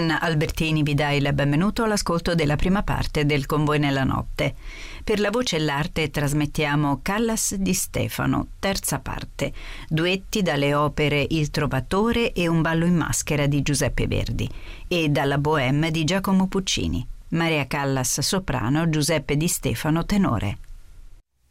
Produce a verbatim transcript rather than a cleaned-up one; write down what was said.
Anna Albertini vi dà il benvenuto all'ascolto della prima parte del Con voi nella notte. Per la voce e l'arte trasmettiamo Callas di Stefano, terza parte, duetti dalle opere Il Trovatore e Un ballo in maschera di Giuseppe Verdi e dalla Bohème di Giacomo Puccini. Maria Callas soprano, Giuseppe Di Stefano tenore.